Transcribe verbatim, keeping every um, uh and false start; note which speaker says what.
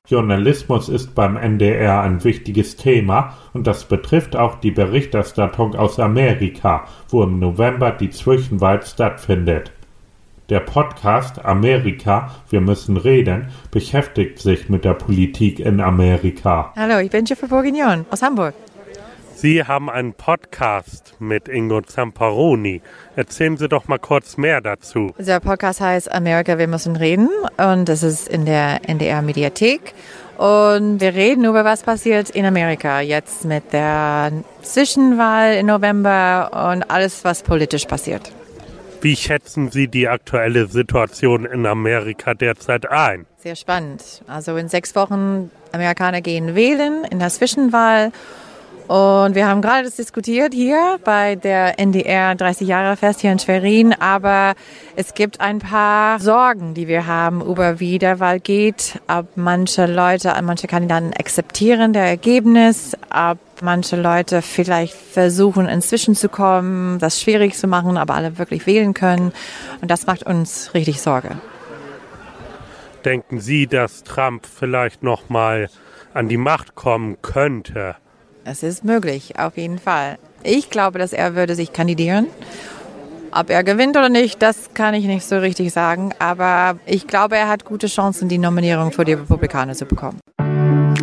Speaker 1: Journalismus ist beim N D R ein wichtiges Thema und das betrifft auch die Berichterstattung aus Amerika, wo im November die Zwischenwahl stattfindet. Der Podcast Amerika, wir müssen reden, beschäftigt sich mit der Politik in Amerika.
Speaker 2: Hallo, ich bin Jennifer Bourguignon aus Hamburg.
Speaker 3: Sie haben einen Podcast mit Ingo Zamparoni. Erzählen Sie doch mal kurz mehr dazu.
Speaker 2: Der Podcast heißt Amerika, wir müssen reden und das ist in der N D R-Mediathek. Und wir reden über, was passiert in Amerika jetzt mit der Zwischenwahl im November und alles, was politisch passiert.
Speaker 3: Wie schätzen Sie die aktuelle Situation in Amerika derzeit ein?
Speaker 2: Sehr spannend. Also in sechs Wochen Amerikaner gehen wählen in der Zwischenwahl. Und wir haben gerade das diskutiert hier bei der N D R dreißig Jahre Fest hier in Schwerin. Aber es gibt ein paar Sorgen, die wir haben über wie der Wahl geht. Ob manche Leute, manche Kandidaten akzeptieren das Ergebnis, ob manche Leute vielleicht versuchen inzwischen zu kommen, das schwierig zu machen, aber alle wirklich wählen können. Und das macht uns richtig Sorge.
Speaker 3: Denken Sie, dass Trump vielleicht noch mal an die Macht kommen könnte?
Speaker 2: Es ist möglich, auf jeden Fall. Ich glaube, dass er würde sich kandidieren. Ob er gewinnt oder nicht, das kann ich nicht so richtig sagen. Aber ich glaube, er hat gute Chancen, die Nominierung für die Republikaner zu bekommen.